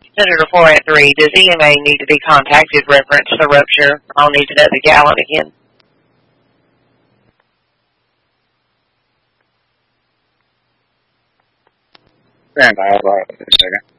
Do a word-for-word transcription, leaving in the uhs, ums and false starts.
Senator four eight three, does E M A need to be contacted reference the rupture? I'll need to know the gallon again. Stand by, I'll go ahead in a second.